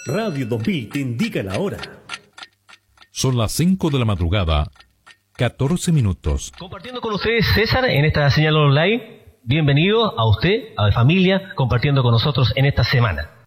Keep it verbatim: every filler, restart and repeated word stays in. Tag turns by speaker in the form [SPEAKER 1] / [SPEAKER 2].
[SPEAKER 1] Radio dos mil te indica la hora.
[SPEAKER 2] Son las cinco de la madrugada, catorce minutos.
[SPEAKER 3] Compartiendo con ustedes, César, en esta señal online. Bienvenido a usted, a la familia, compartiendo con nosotros en esta semana.